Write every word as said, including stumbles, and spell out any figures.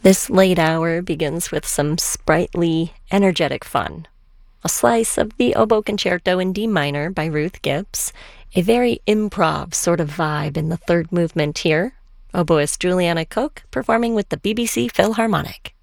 This late hour begins with some sprightly, energetic fun. A slice of the Oboe Concerto in D minor by Ruth Gibbs, a very improv sort of vibe in the third movement here. Oboist Juliana Koch performing with the B B C Philharmonic.